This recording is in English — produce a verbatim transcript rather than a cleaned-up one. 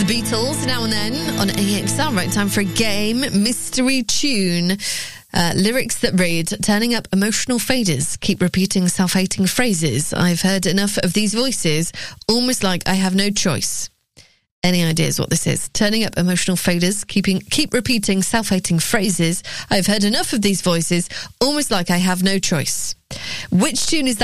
Beatles now and then on A X R. Right time for a game. Mystery tune. Uh, lyrics that read, turning up emotional faders, keep repeating self-hating phrases. I've heard enough of these voices, almost like I have no choice. Any ideas what this is? Turning up emotional faders, keeping keep repeating self-hating phrases. I've heard enough of these voices, almost like I have no choice. Which tune is that?